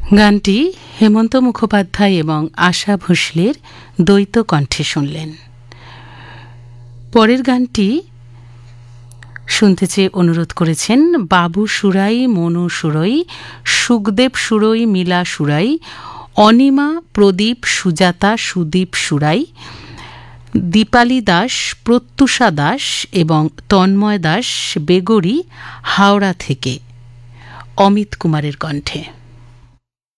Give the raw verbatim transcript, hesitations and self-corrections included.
গানটি হেমন্ত মুখোপাধ্যায় এবং আশা ভোসলের দ্বৈত কণ্ঠে শুনলেন। পরের গানটি শুনতে চেয়ে অনুরোধ করেছেন বাবু সুরাই, মনু সুরই, সুখদেব সুরই, মিলা সুরাই, অনিমা, প্রদীপ, সুজাতা, সুদীপ সুরাই, দীপালি দাস, প্রত্যুষা দাস এবং তন্ময় দাস, বেগড়ি, হাওড়া থেকে। অমিত কুমারের কণ্ঠে।